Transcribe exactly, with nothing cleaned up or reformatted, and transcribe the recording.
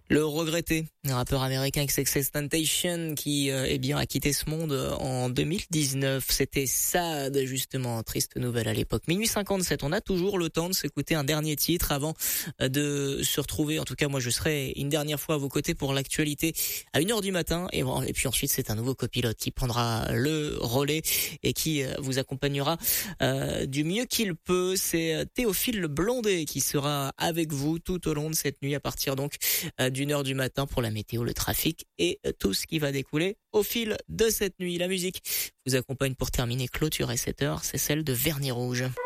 Le regretté, un rappeur américain XXXTentacion qui euh, eh bien a quitté ce monde en deux mille dix-neuf. C'était sad, justement, triste nouvelle à l'époque. Minuit cinquante-sept, on a toujours le temps de s'écouter un dernier titre avant de se retrouver. En tout cas, moi je serai une dernière fois à vos côtés pour l'actualité à une heure du matin. Et, bon, et puis ensuite, c'est un nouveau copilote qui prendra le relais et qui euh, vous accompagnera euh, du mieux qu'il peut. C'est Théophile Blondet qui sera avec vous tout au long de cette nuit à partir donc euh, d'une heure du matin pour la météo, le trafic et tout ce qui va découler au fil de cette nuit. La musique vous accompagne pour terminer, clôturer cette heure, c'est celle de Vernis Rouge.